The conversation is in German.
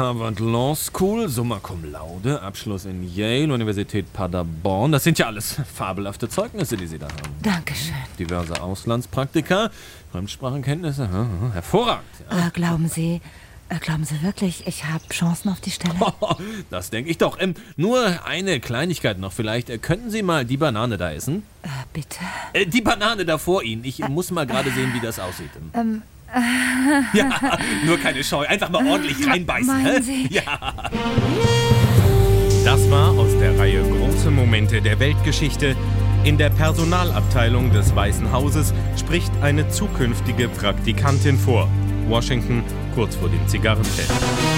Harvard Law School, Summa Cum Laude, Abschluss in Yale, Universität Paderborn. Das sind ja alles fabelhafte Zeugnisse, die Sie da haben. Dankeschön. Diverse Auslandspraktika, Fremdsprachenkenntnisse, hervorragend. Ja. Glauben Sie wirklich, ich habe Chancen auf die Stelle? Das denke ich doch. Nur eine Kleinigkeit noch vielleicht. Könnten Sie mal die Banane da essen? Bitte? Die Banane da vor Ihnen. Ich muss mal gerade sehen, wie das aussieht. Ja, nur keine Scheu. Einfach mal ordentlich reinbeißen. Meinen Sie? Ja. Das war aus der Reihe Große Momente der Weltgeschichte. In der Personalabteilung des Weißen Hauses spricht eine zukünftige Praktikantin vor. Washington, kurz vor dem Zigarrenfest.